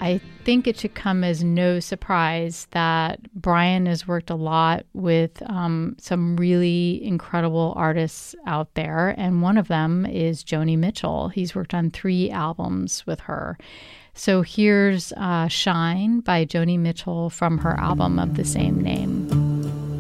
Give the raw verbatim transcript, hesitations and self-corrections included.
I think it should come as no surprise that Brian has worked a lot with um, some really incredible artists out there, and one of them is Joni Mitchell. He's worked on three albums with her. So here's uh, Shine by Joni Mitchell from her album of the same name.